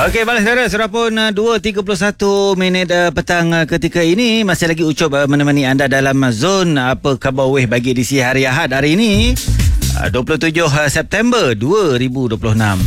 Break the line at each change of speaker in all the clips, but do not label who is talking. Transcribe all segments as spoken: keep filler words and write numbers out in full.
Okey, balas saudara, sudah pun uh, dua tiga puluh satu minit uh, petang uh, ketika ini. Masih lagi Ucup uh, menemani anda dalam uh, zon uh, apa khabar weh bagi edisi hari Ahad hari ini, uh, dua puluh tujuh September dua ribu dua puluh enam.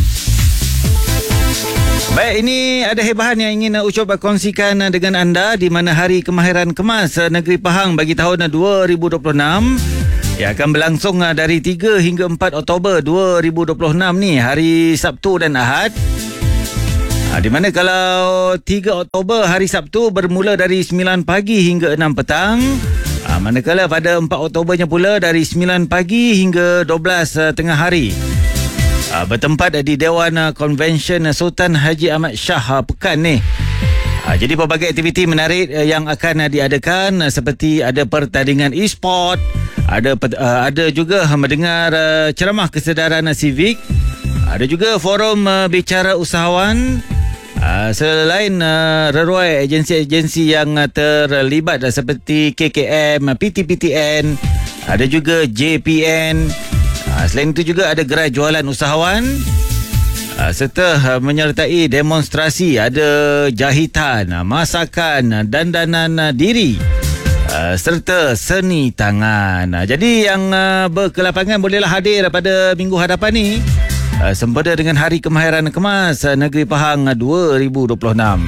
Baik, ini ada hebahan yang ingin uh, Ucup uh, kongsikan uh, dengan anda, di mana Hari Kemahiran Kemas uh, Negeri Pahang bagi tahun uh, dua ribu dua puluh enam yang akan berlangsung uh, dari tiga hingga empat Oktober dua ribu dua puluh enam ni, hari Sabtu dan Ahad. Ha, di mana kalau tiga Oktober hari Sabtu bermula dari sembilan pagi hingga enam petang. Ha, manakala pada empat Oktobernya pula dari sembilan pagi hingga dua belas uh, tengah hari. Ha, bertempat di Dewan Konvensyen Sultan Haji Ahmad Shah uh, Pekan ni. Ha, jadi pelbagai aktiviti menarik uh, yang akan uh, diadakan, uh, seperti ada pertandingan e-sport, ada uh, ada juga uh, mendengar uh, ceramah kesedaran uh, sivik, ada juga forum uh, bicara usahawan. Uh, selain uh, reruai agensi-agensi yang uh, terlibat uh, seperti K K M, P T P T N, ada juga J P N. Uh, selain itu juga ada gerai jualan usahawan, uh, serta uh, menyertai demonstrasi, ada jahitan, uh, masakan, uh, dandanan uh, diri, uh, serta seni tangan. Uh, jadi yang uh, berkelapangan bolehlah hadir pada minggu hadapan ni, Uh, sempena dengan Hari Kemahiran Kemas uh, Negeri Pahang uh, dua ribu dua puluh enam.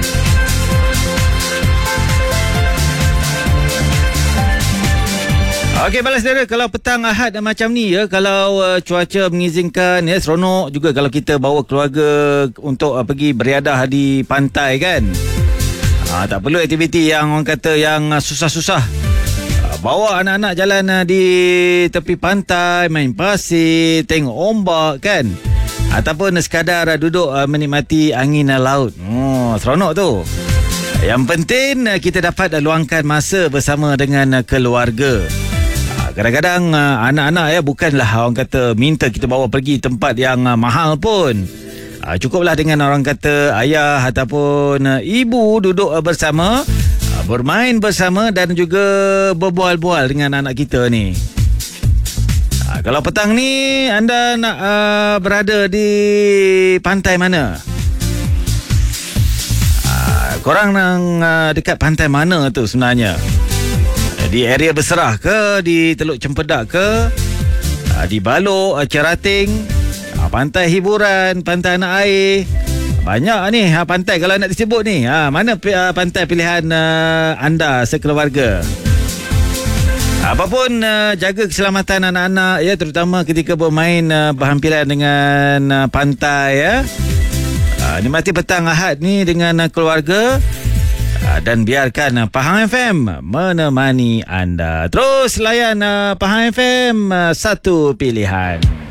Okey, balas saudara, kalau petang Ahad uh, macam ni ya, kalau uh, cuaca mengizinkan ya, seronok juga kalau kita bawa keluarga untuk uh, pergi beriadah di pantai kan. Uh, tak perlu aktiviti yang orang kata yang uh, susah-susah. Bawa anak-anak jalan uh, di tepi pantai, main pasir, tengok ombak kan, ataupun uh, sekadar uh, duduk uh, menikmati angin uh, laut. Oh, seronok tu. Yang penting uh, kita dapat uh, luangkan masa bersama dengan uh, keluarga. uh, Kadang-kadang uh, anak-anak ya, bukanlah orang kata minta kita bawa pergi tempat yang uh, mahal pun. uh, Cukuplah dengan orang kata ayah ataupun uh, ibu duduk uh, bersama, bermain bersama dan juga berbual-bual dengan anak kita ni. Ha, kalau petang ni anda nak uh, berada di pantai mana? Ha, korang nak uh, dekat pantai mana tu sebenarnya? Di area Berserah ke, di Teluk Cempedak ke, ha, di Balok, uh, Cerating, ha, pantai hiburan, pantai anak air. Banyak ni ha, pantai kalau nak disebut ni. Ha, mana uh, pantai pilihan uh, anda sekeluarga? Apapun, uh, jaga keselamatan anak-anak ya, terutama ketika bermain uh, berhampiran dengan uh, pantai ya. Uh, nikmati petang Ahad ni dengan uh, keluarga, uh, dan biarkan uh, Pahang F M menemani anda. Terus layan uh, Pahang F M, uh, satu pilihan.